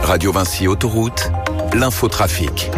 Radio Vinci Autoroute, l'infotrafic.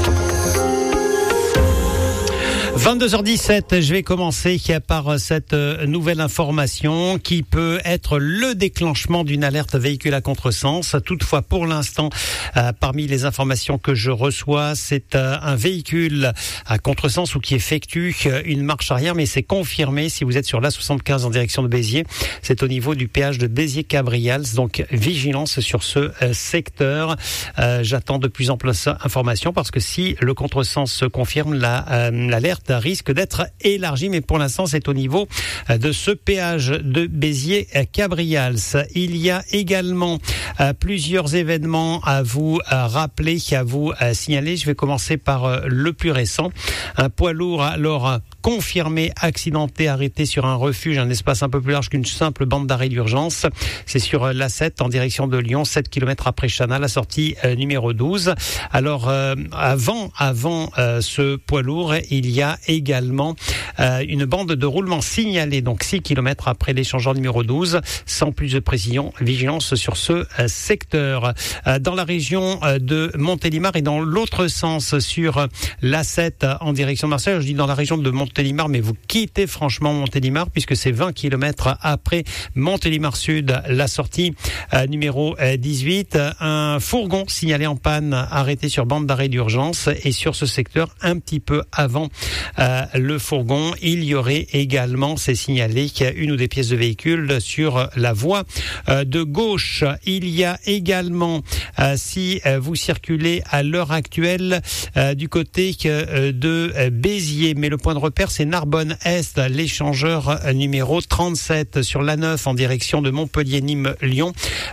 22h17, je vais commencer par cette nouvelle information qui peut être le déclenchement d'une alerte véhicule à contresens. Toutefois, pour l'instant, parmi les informations que je reçois, c'est un véhicule à contresens ou qui effectue une marche arrière, mais c'est confirmé si vous êtes sur l'A75 en direction de Béziers. C'est au niveau du péage de Béziers-Cabrials, donc vigilance sur ce secteur. J'attends de plus en plus d'informations parce que si le contresens se confirme, l'alerte risque d'être élargi, mais pour l'instant c'est au niveau de ce péage de Béziers-Cabrials. Il y a également plusieurs événements à vous rappeler, à vous signaler. Je vais commencer par le plus récent. Un poids lourd alors confirmé accidenté, arrêté sur un refuge, un espace un peu plus large qu'une simple bande d'arrêt d'urgence. C'est sur l'A7 en direction de Lyon, 7 km après Chana, la sortie numéro 12. Alors avant ce poids lourd, il y a également une bande de roulement signalée, donc 6 km après l'échangeur numéro 12. Sans plus de précision, vigilance sur ce secteur. Dans la région de Montélimar et dans l'autre sens sur l'A7 en direction de Marseille, je dis dans la région de Montélimar, mais vous quittez franchement Montélimar puisque c'est 20 km après Montélimar Sud, la sortie numéro 18. Un fourgon signalé en panne arrêté sur bande d'arrêt d'urgence et sur ce secteur un petit peu avant le fourgon, il y aurait également, c'est signalé qu'il y a une ou des pièces de véhicule sur la voie de gauche. Il y a également, si vous circulez à l'heure actuelle du côté de Béziers, mais le point de repère c'est Narbonne-Est, l'échangeur numéro 37 sur l'A9 en direction de Montpellier-Nîmes-Lyon.